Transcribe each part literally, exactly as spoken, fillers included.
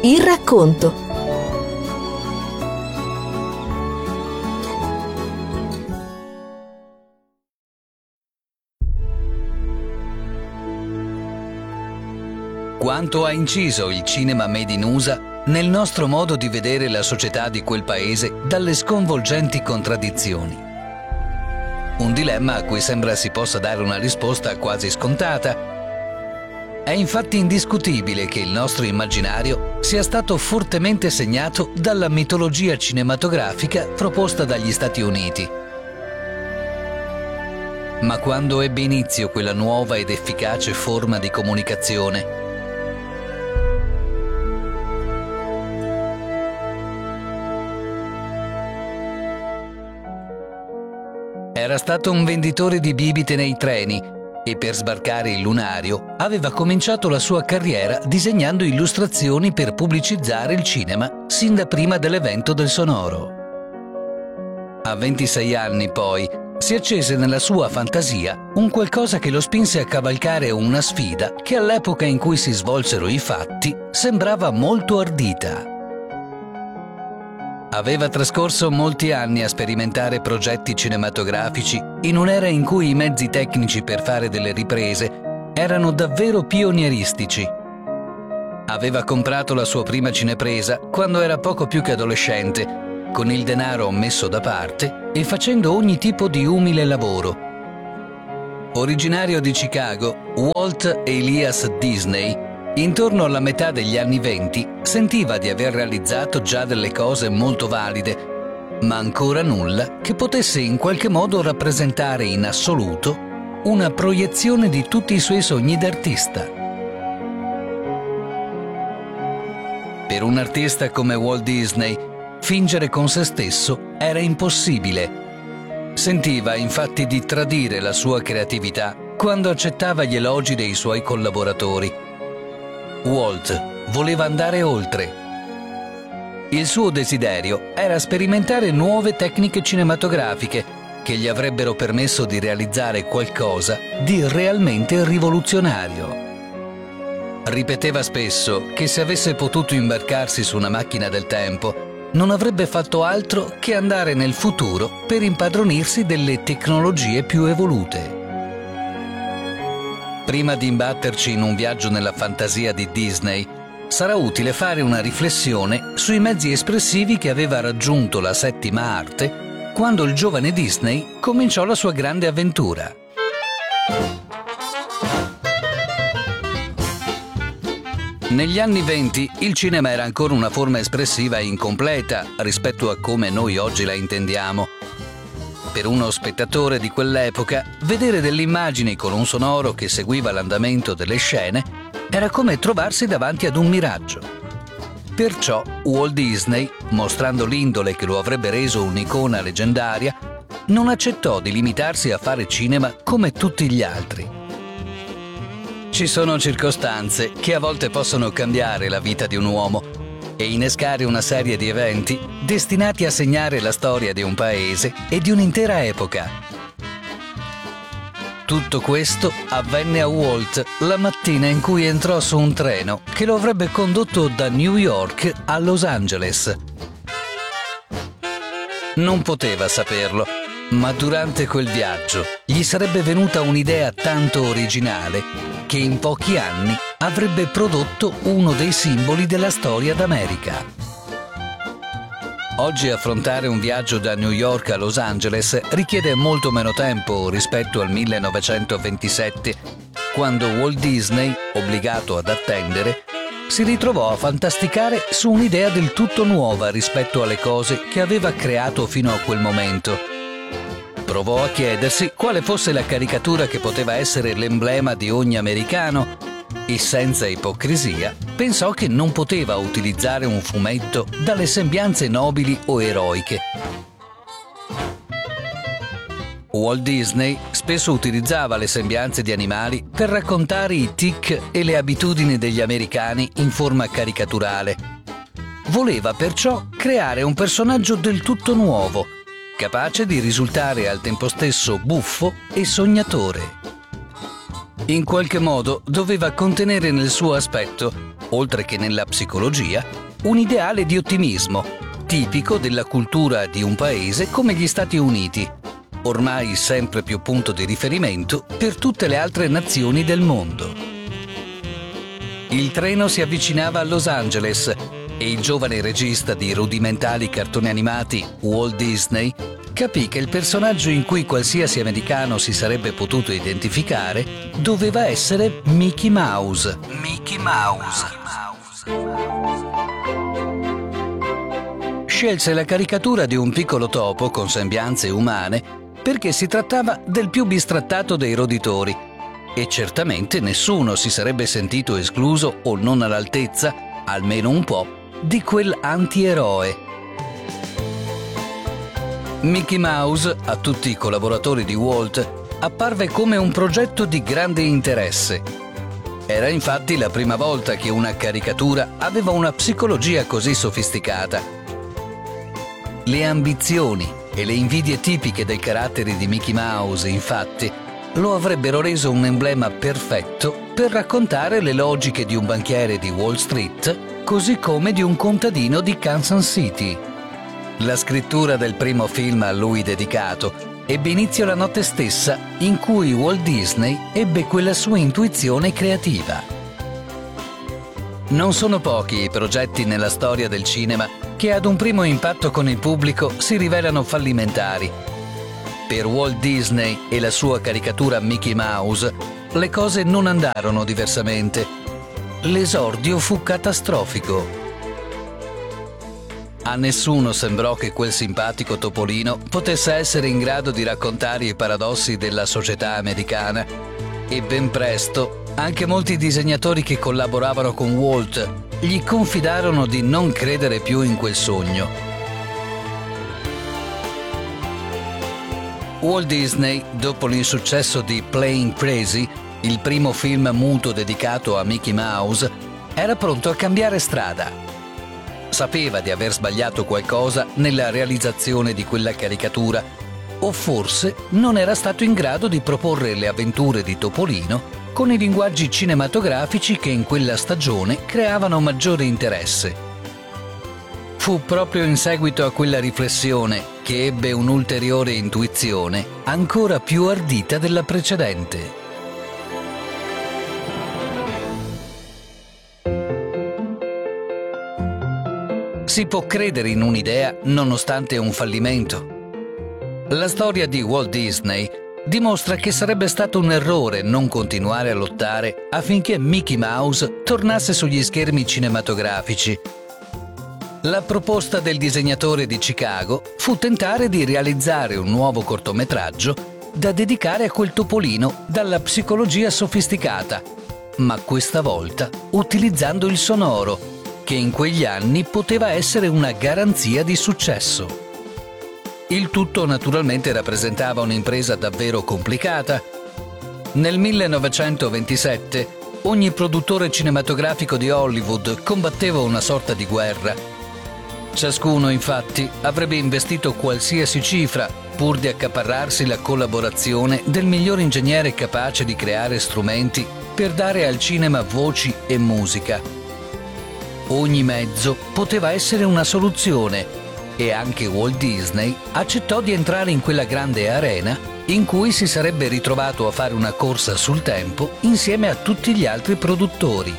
Il racconto. Quanto ha inciso il cinema made in U S A nel nostro modo di vedere la società di quel paese dalle sconvolgenti contraddizioni. Un dilemma a cui sembra si possa dare una risposta quasi scontata. È infatti indiscutibile che il nostro immaginario sia stato fortemente segnato dalla mitologia cinematografica proposta dagli Stati Uniti. Ma quando ebbe inizio quella nuova ed efficace forma di comunicazione? Era stato un venditore di bibite nei treni e per sbarcare il lunario aveva cominciato la sua carriera disegnando illustrazioni per pubblicizzare il cinema sin da prima dell'evento del sonoro. A ventisei anni, poi, si accese nella sua fantasia un qualcosa che lo spinse a cavalcare una sfida che all'epoca in cui si svolsero i fatti sembrava molto ardita. Aveva trascorso molti anni a sperimentare progetti cinematografici in un'era in cui i mezzi tecnici per fare delle riprese erano davvero pionieristici. Aveva comprato la sua prima cinepresa quando era poco più che adolescente, con il denaro messo da parte e facendo ogni tipo di umile lavoro. Originario di Chicago, Walt Elias Disney, intorno alla metà degli anni venti, sentiva di aver realizzato già delle cose molto valide, ma ancora nulla che potesse in qualche modo rappresentare in assoluto una proiezione di tutti i suoi sogni d'artista. Per un artista come Walt Disney, fingere con se stesso era impossibile. Sentiva infatti di tradire la sua creatività quando accettava gli elogi dei suoi collaboratori. Walt voleva andare oltre. Il suo desiderio era sperimentare nuove tecniche cinematografiche che gli avrebbero permesso di realizzare qualcosa di realmente rivoluzionario. Ripeteva spesso che se avesse potuto imbarcarsi su una macchina del tempo, non avrebbe fatto altro che andare nel futuro per impadronirsi delle tecnologie più evolute. Prima di imbatterci in un viaggio nella fantasia di Disney, sarà utile fare una riflessione sui mezzi espressivi che aveva raggiunto la settima arte quando il giovane Disney cominciò la sua grande avventura. Negli anni venti il cinema era ancora una forma espressiva incompleta rispetto a come noi oggi la intendiamo. Per uno spettatore di quell'epoca, vedere delle immagini con un sonoro che seguiva l'andamento delle scene era come trovarsi davanti ad un miraggio. Perciò Walt Disney, mostrando l'indole che lo avrebbe reso un'icona leggendaria, non accettò di limitarsi a fare cinema come tutti gli altri. Ci sono circostanze che a volte possono cambiare la vita di un uomo e innescare una serie di eventi destinati a segnare la storia di un paese e di un'intera epoca. Tutto questo avvenne a Walt la mattina in cui entrò su un treno che lo avrebbe condotto da New York a Los Angeles. Non poteva saperlo, ma durante quel viaggio gli sarebbe venuta un'idea tanto originale che in pochi anni avrebbe prodotto uno dei simboli della storia d'America. Oggi affrontare un viaggio da New York a Los Angeles richiede molto meno tempo rispetto al millenovecentoventisette, quando Walt Disney, obbligato ad attendere, si ritrovò a fantasticare su un'idea del tutto nuova rispetto alle cose che aveva creato fino a quel momento. Provò a chiedersi quale fosse la caricatura che poteva essere l'emblema di ogni americano e senza ipocrisia pensò che non poteva utilizzare un fumetto dalle sembianze nobili o eroiche. Walt Disney spesso utilizzava le sembianze di animali per raccontare i tic e le abitudini degli americani in forma caricaturale. Voleva perciò creare un personaggio del tutto nuovo, capace di risultare al tempo stesso buffo e sognatore. In qualche modo doveva contenere nel suo aspetto oltre che nella psicologia, un ideale di ottimismo, tipico della cultura di un paese come gli Stati Uniti, ormai sempre più punto di riferimento per tutte le altre nazioni del mondo. Il treno si avvicinava a Los Angeles e il giovane regista di rudimentali cartoni animati, Walt Disney, capì che il personaggio in cui qualsiasi americano si sarebbe potuto identificare doveva essere Mickey Mouse. Mickey Mouse. Scelse la caricatura di un piccolo topo con sembianze umane perché si trattava del più bistrattato dei roditori e certamente nessuno si sarebbe sentito escluso o non all'altezza, almeno un po', di quel antieroe. Mickey Mouse, a tutti i collaboratori di Walt, apparve come un progetto di grande interesse. Era infatti la prima volta che una caricatura aveva una psicologia così sofisticata. Le ambizioni e le invidie tipiche del carattere di Mickey Mouse, infatti, lo avrebbero reso un emblema perfetto per raccontare le logiche di un banchiere di Wall Street, così come di un contadino di Kansas City. La scrittura del primo film a lui dedicato ebbe inizio la notte stessa in cui Walt Disney ebbe quella sua intuizione creativa. Non sono pochi i progetti nella storia del cinema che ad un primo impatto con il pubblico si rivelano fallimentari. Per Walt Disney e la sua caricatura Mickey Mouse, le cose non andarono diversamente. L'esordio fu catastrofico. A nessuno sembrò che quel simpatico topolino potesse essere in grado di raccontare i paradossi della società americana e ben presto anche molti disegnatori che collaboravano con Walt gli confidarono di non credere più in quel sogno. Walt Disney, dopo l'insuccesso di Playing Crazy, il primo film muto dedicato a Mickey Mouse, era pronto a cambiare strada. Sapeva di aver sbagliato qualcosa nella realizzazione di quella caricatura, o forse non era stato in grado di proporre le avventure di Topolino con i linguaggi cinematografici che in quella stagione creavano maggiore interesse. Fu proprio in seguito a quella riflessione che ebbe un'ulteriore intuizione ancora più ardita della precedente. Si può credere in un'idea nonostante un fallimento. La storia di Walt Disney dimostra che sarebbe stato un errore non continuare a lottare affinché Mickey Mouse tornasse sugli schermi cinematografici. La proposta del disegnatore di Chicago fu tentare di realizzare un nuovo cortometraggio da dedicare a quel topolino dalla psicologia sofisticata, ma questa volta utilizzando il sonoro, che in quegli anni poteva essere una garanzia di successo. Il tutto naturalmente rappresentava un'impresa davvero complicata. Nel millenovecentoventisette ogni produttore cinematografico di Hollywood combatteva una sorta di guerra. Ciascuno, infatti, avrebbe investito qualsiasi cifra pur di accaparrarsi la collaborazione del miglior ingegnere capace di creare strumenti per dare al cinema voci e musica. Ogni mezzo poteva essere una soluzione e anche Walt Disney accettò di entrare in quella grande arena in cui si sarebbe ritrovato a fare una corsa sul tempo insieme a tutti gli altri produttori.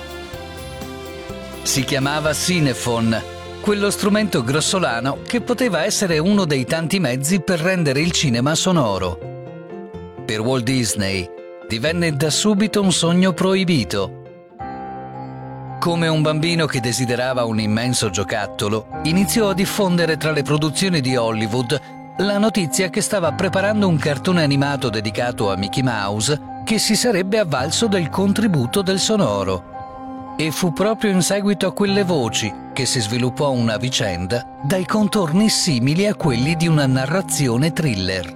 Si chiamava Cinephone, quello strumento grossolano che poteva essere uno dei tanti mezzi per rendere il cinema sonoro. Per Walt Disney divenne da subito un sogno proibito. Come un bambino che desiderava un immenso giocattolo, iniziò a diffondere tra le produzioni di Hollywood la notizia che stava preparando un cartone animato dedicato a Mickey Mouse che si sarebbe avvalso del contributo del sonoro. E fu proprio in seguito a quelle voci che si sviluppò una vicenda dai contorni simili a quelli di una narrazione thriller.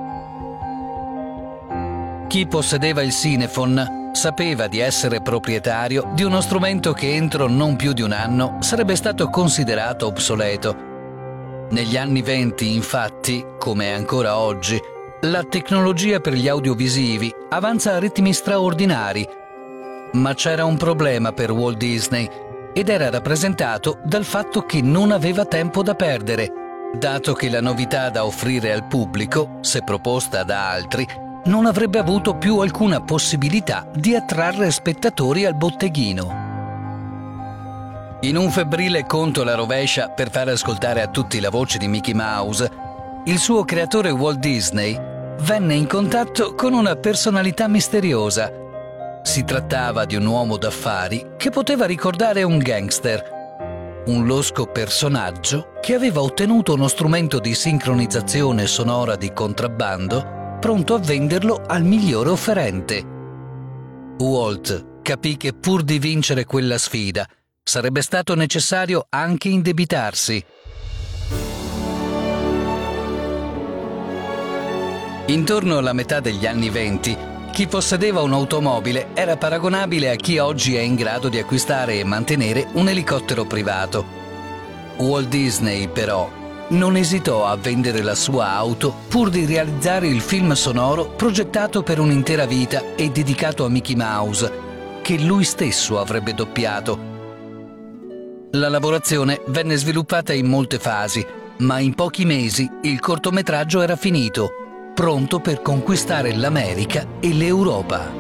Chi possedeva il Cinephone sapeva di essere proprietario di uno strumento che entro non più di un anno sarebbe stato considerato obsoleto. Negli anni venti, infatti, come ancora oggi, la tecnologia per gli audiovisivi avanza a ritmi straordinari Ma c'era un problema per Walt Disney ed era rappresentato dal fatto che non aveva tempo da perdere, dato che la novità da offrire al pubblico, se proposta da altri, non avrebbe avuto più alcuna possibilità di attrarre spettatori al botteghino. In un febbrile conto alla rovescia per far ascoltare a tutti la voce di Mickey Mouse, il suo creatore Walt Disney venne in contatto con una personalità misteriosa. Si trattava di un uomo d'affari che poteva ricordare un gangster, un losco personaggio che aveva ottenuto uno strumento di sincronizzazione sonora di contrabbando pronto a venderlo al migliore offerente. Walt capì che pur di vincere quella sfida sarebbe stato necessario anche indebitarsi. Intorno alla metà degli anni venti, chi possedeva un'automobile era paragonabile a chi oggi è in grado di acquistare e mantenere un elicottero privato. Walt Disney, però, non esitò a vendere la sua auto pur di realizzare il film sonoro progettato per un'intera vita e dedicato a Mickey Mouse, che lui stesso avrebbe doppiato. La lavorazione venne sviluppata in molte fasi, ma in pochi mesi il cortometraggio era finito, pronto per conquistare l'America e l'Europa.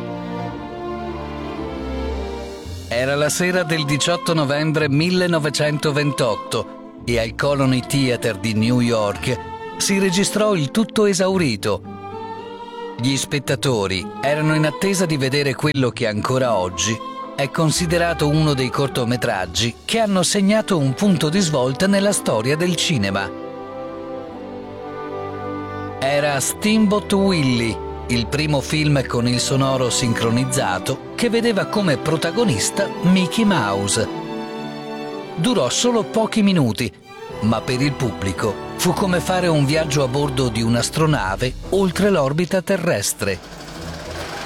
Era la sera del diciotto novembre millenovecentoventotto e al Colony Theater di New York si registrò il tutto esaurito. Gli spettatori erano in attesa di vedere quello che ancora oggi è considerato uno dei cortometraggi che hanno segnato un punto di svolta nella storia del cinema. Era Steamboat Willie, il primo film con il sonoro sincronizzato che vedeva come protagonista Mickey Mouse. Durò solo pochi minuti, ma per il pubblico fu come fare un viaggio a bordo di un'astronave oltre l'orbita terrestre.